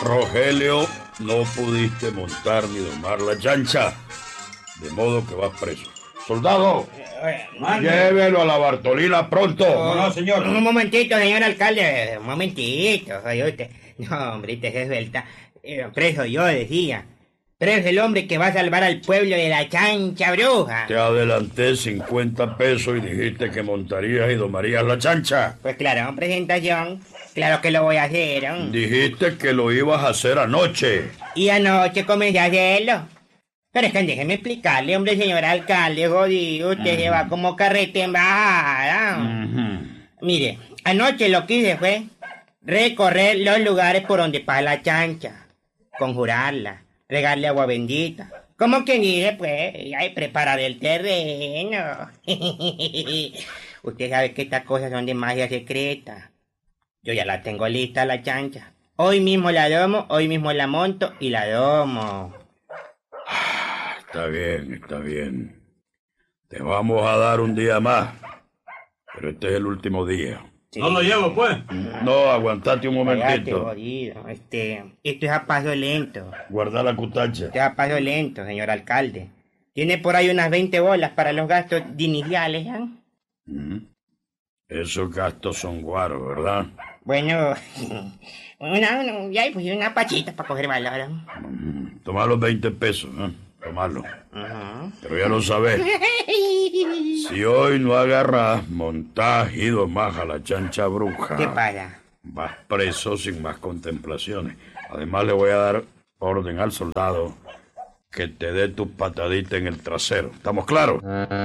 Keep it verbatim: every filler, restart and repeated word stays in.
Rogelio, no pudiste montar ni domar la chancha, de modo que vas preso. ¡Soldado! Mande. Llévelo a la Bartolina pronto. No, no, señor. Un momentito, señor alcalde, un momentito. Oye, usted. No, hombre, usted se suelta. Eh, preso yo, decía. Preso el hombre que va a salvar al pueblo de la chancha bruja. Te adelanté cincuenta pesos y dijiste que montarías y domarías la chancha. Pues claro, en presentación. Claro que lo voy a hacer. ¿eh? Dijiste que lo ibas a hacer anoche. Y anoche comencé a hacerlo. Pero es que déjeme explicarle, hombre, señor alcalde, jodido. Usted uh-huh. se va como carrete en bajada. Uh-huh. Mire, anoche lo que hice fue recorrer los lugares por donde pasa la chancha, conjurarla, regarle agua bendita. Como quien dice, pues, ay, preparar el terreno. Usted sabe que estas cosas son de magia secreta. Yo ya la tengo lista, la chancha. Hoy mismo la domo, hoy mismo la monto y la domo. Está bien, está bien. Te vamos a dar un día más, pero este es el último día. Sí. ¿No lo llevo, pues? No, aguantate un momentito. Cállate, jodido. Este, esto es a paso lento. Guarda la cutacha. Esto es a paso lento, señor alcalde. Tiene por ahí unas veinte bolas para los gastos iniciales, ¿eh? Mm. Esos gastos son guaros, ¿verdad? Bueno, una, una, ya, pues una pachita para coger valor. Mm. Toma los veinte pesos, ¿eh? Tomarlo. Uh-huh. Pero ya lo sabes. Si hoy no agarras, montás y domás a la chancha bruja. ¿Qué pasa? Vas preso sin más contemplaciones. Además le voy a dar orden al soldado que te dé tu patadita en el trasero. ¿Estamos claros?